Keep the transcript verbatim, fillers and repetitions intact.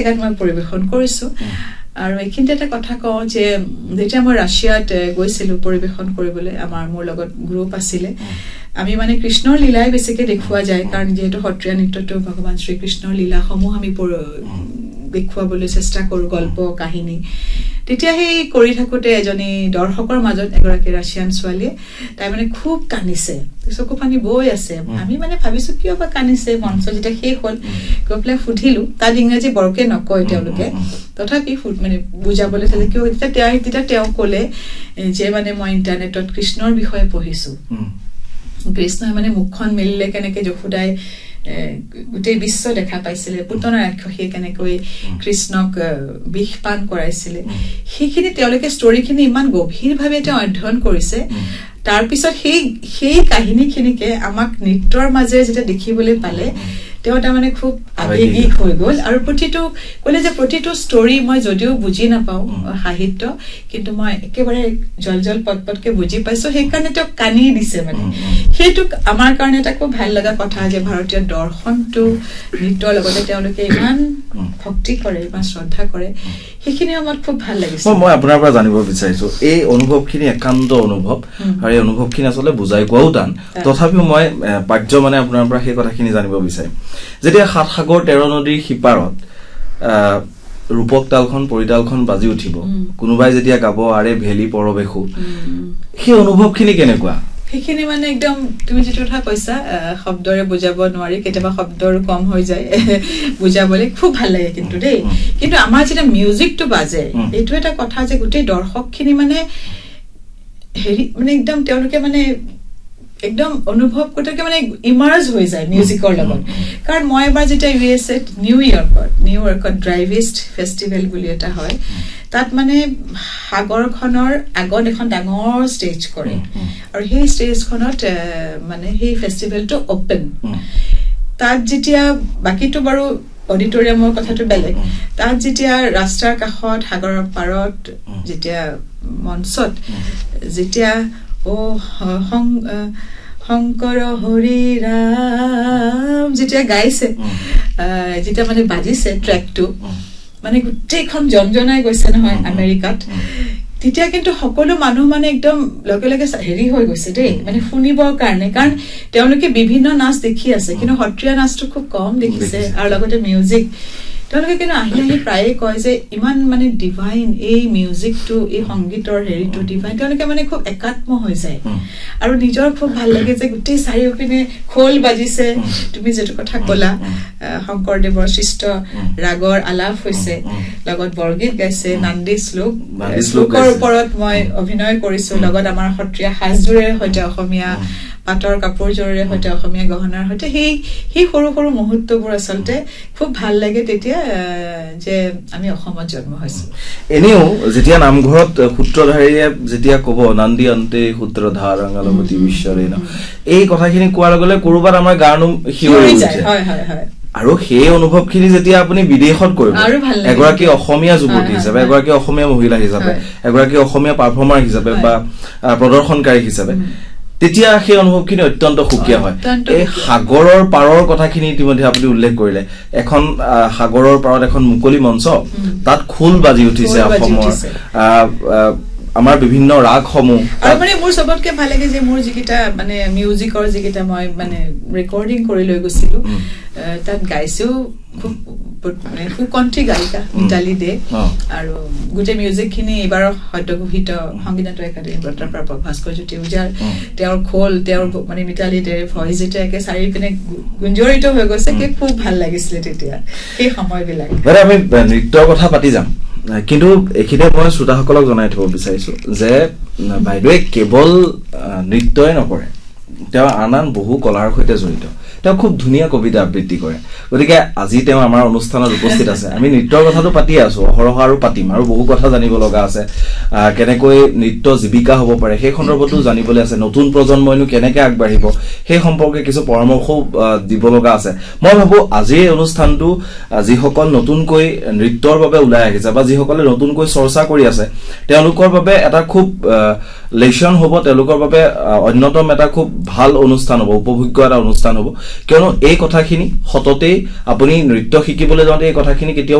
জেগাত মই পৰিবেশন কৰিছো আৰু এইখিনিতে এটা কথা কওঁ যে যেতিয়া মই ৰাছিয়াত গৈছিলো পৰিবেশন কৰিবলৈ আমাৰ মোৰ লগত গ্ৰুপ আছিল আমি মানে কৃষ্ণৰ লীলাই বেছিকে দেখুৱা যায় কাৰণ যেহেতু সত্ৰীয়া নৃত্যটো ভগৱান শ্ৰী কৃষ্ণৰ লীলাসমূহ আমি দেখুৱাবলৈ চেষ্টা কৰো গল্প কাহিনী তেতিয়া সেই কৰি থাকোতে এজনী দৰ্শকৰ মাজত এগৰাকী ৰাছিয়ান ছোৱালীয়ে তাই মানে খুব কানিছে চকু পানী বৈ আছে আমি মানে ভাবিছো কিয় বা কানিছে মঞ্চ যেতিয়া শেষ হ'ল গৈ পেলাই সুধিলো তাত ইংৰাজী বৰকে নকয় তেওঁলোকে তথাপি মানে বুজাবলৈ চালে কিয় তেতিয়া তেতিয়া তেওঁ ক'লে যে মানে মই ইণ্টাৰনেটত কৃষ্ণৰ বিষয়ে পঢ়িছো কৃষ্ণই মানে মুখখন মেলিলে কেনেকে যশোদাই গোটেই বিশ্ব দেখা পাইছিলে পুতনা ৰাক্ষসীয়ে কেনেকৈ কৃষ্ণক বিষ পান কৰাইছিলে সেইখিনি তেওঁলোকে ষ্টৰীখিনি ইমান গভীৰভাৱে তেওঁ অধ্যয়ন কৰিছে তাৰ পিছত সেই সেই কাহিনীখিনিকে আমাক নৃত্যৰ মাজেৰে যেতিয়া দেখিবলৈ পালে তেওঁ তাৰমানে খুব আবেগিক হৈ গ'ল আৰু প্ৰতিটো ক'লে যে প্ৰতিটো ষ্টৰী মই যদিও বুজি নাপাওঁ সাহিত্য কিন্তু মই একেবাৰে জল জল পটপটকে বুজি পাইছো সেইকাৰণে তেওঁ কানি দিছে মানে সেইটো আমাৰ কাৰণে এটা খুব ভাল লগা কথা যে ভাৰতীয় দৰ্শনটো নৃত্যৰ লগতে তেওঁলোকে ইমান ভক্তি কৰে ইমান শ্ৰদ্ধা কৰে সেইখিনি আমাৰ খুব ভাল লাগিছে মই আপোনাৰ পৰা জানিব বিচাৰিছো এই অনুভৱখিনি একান্ত অনুভৱ আৰু এই অনুভৱখিনি আচলতে বুজাই কোৱাও টান তথাপিও মই পাৰ্য মানে আপোনাৰ পৰা সেই কথাখিনি জানিব বিচাৰিম যেতিয়া সাত সাগৰ তেৰ নদীৰ সিপাৰত ৰূপক তালখন পৰিতালখন বাজি উঠিব কোনোবাই যেতিয়া গাব আৰে ভেলি পৰবেশু সেই অনুভৱখিনি কেনেকুৱা সেইখিনি মানে একদম তুমি যেটো কথা কৈছা শব্দৰে বুজাব নোৱাৰি কেতিয়াবা শব্দৰ কম হৈ যায় বুজাবলৈ খুব ভাল লাগে কিন্তু দেই কিন্তু আমাৰ যেটা মিউজিকটো বাজে এইটো এটা কথা যে গোটেই দৰ্শকখিনি মানে হেৰি মানে একদম তেওঁলোকে মানে একদম অনুভৱ করতে মানে ইমার্জ হৈ যায় মিউজিকৰ লগত কাৰণ মই এবাৰ যেটা ইউএসএ নিউ ইয়ৰ্কত নিউ ইয়ৰ্কত ড্ৰাইভিষ্ট ফেষ্টিভেল বুলি এটা হয় তাত মানে সাগৰখনৰ আগত এখন ডাঙৰ ষ্টেজ কৰে আৰু সেই ষ্টেজখনত মানে সেই ফেষ্টিভেলটো ওপেন তাত যেতিয়া বাকিটো বাৰু অডিটৰিয়ামৰ কথাটো বেলেগ তাত যেতিয়া ৰাস্তাৰ কাষত সাগৰৰ পাৰত যেতিয়া মঞ্চত যেতিয়া ও হং শংকৰ হৰি ৰাম যেতিয়া গাইছে যেতিয়া মানে বাজিছে ট্ৰেকটো মানে গোটেইখন জনজনাই গৈছে নহয় আমেৰিকাত তেতিয়া কিন্তু সকলো মানুহ মানে একদম লগে লগে হেৰি হৈ গৈছে দেই মানে শুনিবৰ কাৰণে কাৰণ তেওঁলোকে বিভিন্ন নাচ দেখি আছে কিন্তু সত্ৰীয়া নাচটো খুব কম দেখিছে আৰু লগতে মিউজিক তেওঁলোকে কিন্তু আহি আহি প্ৰায়ে কয় যে ইমান মানে ডিভাইন এই মিউজিকটো এই সংগীতৰ হেৰিটো ডিভাইন তেওঁলোকে মানে খুব একাত্ম হৈ যায় আৰু নিজৰ খুব ভাল লাগে যে গোটেই চাৰিওপিনে খোল বাজিছে তুমি যেটো কথা ক'লা শংকৰদেৱৰ সৃষ্ট ৰাগৰ আলাপ হৈছে লগত বৰগীত গাইছে নান্দী শ্লোক শ্লোকৰ ওপৰত মই অভিনয় কৰিছো লগত আমাৰ সত্ৰীয়া সাজযোৰে সৈতে অসমীয়া পাটৰ কাপোৰযোৰে সৈতে অসমীয়া গহনাৰ সৈতে সেই সেই সৰু সৰু মুহূৰ্তবোৰ আচলতে খুব ভাল লাগে তেতিয়া যে আমি অসমত জন্ম হৈছো এনেও যেতিয়া নামঘৰত সূত্ৰধাৰীয়ে যেতিয়া ক'ব নান্দী অন্তে সূত্ৰধাৰ ৰঙালমতি বিশ্বৰে ন এই কথাখিনি কোৱাৰ লগে লগে কৰবাত আমাৰ গানো হিয়ৰি যায় হয় হয় হয় আৰু সেই অনুভৱখিনি যেতিয়া আপুনি বিদেশত কৰিব এগৰাকী অসমীয়া যুৱতী হিচাপে এগৰাকী অসমীয়া মহিলা হিচাপে এগৰাকী অসমীয়া পাৰফৰ্মাৰ হিচাপে বা প্ৰদৰ্শনকাৰী হিচাপে তেতিয়া সেই অনুভৱখিনি অত্যন্ত সুকীয়া হয় এই সাগৰৰ পাৰৰ কথাখিনি ইতিমধ্যে আপুনি উল্লেখ কৰিলে এখন সাগৰৰ পাৰত এখন মুকলি মঞ্চ তাত খোল বাজি উঠিছে অসমৰ আমাৰ বিভিন্ন ৰাগসমূহ আৰু মানে মোৰ সবতকে ভাল লাগে যে মোৰ যিকিটা মানে মিউজিকৰ যিকিটা মই মানে ৰেকৰ্ডিং কৰি লৈ গৈছিলো তাত গাইছো খুব মানে সুকণ্ঠী গায়িকা মিতালী দে আৰু গোটেই মিউজিকখিনি এবাৰ সত্যঘোষিত সংগীত নাটক একাডেমী বঁটাৰ প্ৰাপক ভাস্কৰ জ্যোতি উজাৰ তেওঁৰ খোল তেওঁৰ মানে মিতালী দেৰ ভইচ যেটা একে চাৰিপিনে গুঞ্জৰিত হৈ গৈছে কি খুব ভাল লাগিছিলে তেতিয়া সেই সময়বিলাক বাৰু আমি নৃত্যৰ কথা পাতি যাম কিন্তু এখিতে মই শ্ৰোতাসকলক জনাই থব বিচাৰিছো যে বাইদেৱে কেৱল নৃত্যই নকৰে তেওঁ আন আন বহু কলাৰ সৈতে জড়িত তেওঁ খুব ধুনীয়া কবিতা আবৃত্তি কৰে গতিকে আজি তেওঁ আমাৰ অনুষ্ঠানত উপস্থিত আছে আমি নৃত্যৰ কথাটো পাতি আছো অহৰহ আৰু পাতিম আৰু বহু কথা জানিব লগা আছে কেনেকৈ নৃত্য জীৱিকা হ'ব পাৰে সেই সন্দৰ্ভতো জানিবলৈ আছে নতুন প্ৰজন্মইনো কেনেকৈ আগবাঢ়িব সেই সম্পৰ্কে কিছু পৰামৰ্শ দিব লগা আছে মই ভাবো আজিৰ অনুষ্ঠানটো যিসকল নতুনকৈ নৃত্যৰ বাবে ওলাই আহিছে বা যিসকলে নতুনকৈ চৰ্চা কৰি আছে তেওঁলোকৰ বাবে এটা খুব লেছন হ'ব তেওঁলোকৰ বাবে অন্যতম এটা খুব ভাল অনুষ্ঠান হ'ব উপভোগ্য এটা অনুষ্ঠান হ'ব কিয়নো এই কথাখিনি সততেই আপুনি নৃত্য শিকিবলৈ যাওঁতে এই কথাখিনি কেতিয়াও